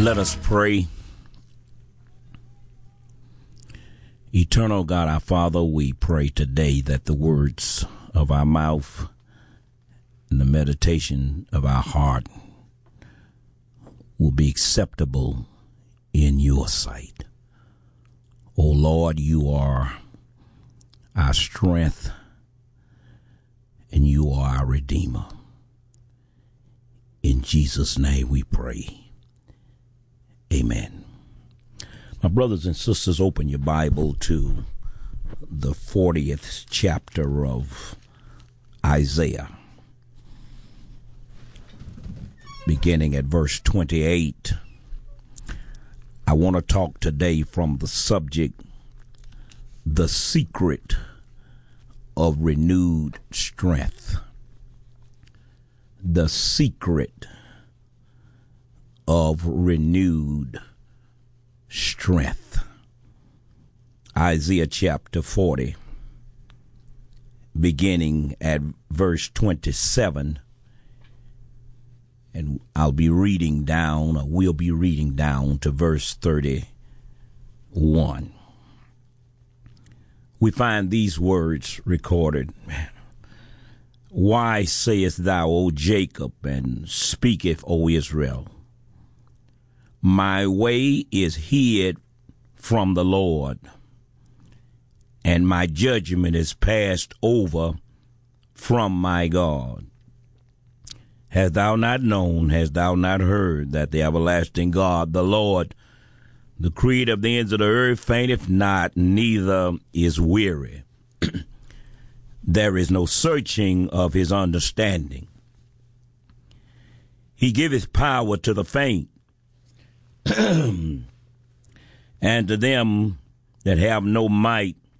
Let us pray. Eternal God, our Father, we pray today that the words of our mouth and the meditation of our heart will be acceptable in your sight. O Lord, you are our strength and you are our Redeemer. In Jesus' name we pray. Amen. My brothers and sisters, open your Bible to the 40th chapter of Isaiah, beginning at verse 28. I want to talk today from the subject, the secret of renewed strength. The secret of renewed strength. Isaiah chapter 40, beginning at verse 27, and we'll be reading down to verse 31. We find these words recorded. Why sayest thou, O Jacob, and speaketh, O Israel? My way is hid from the Lord, and my judgment is passed over from my God. Hast thou not known, hast thou not heard, that the everlasting God, the Lord, the creator of the ends of the earth, fainteth not, neither is weary. There is no searching of his understanding. He giveth power to the faint, and to them that have no might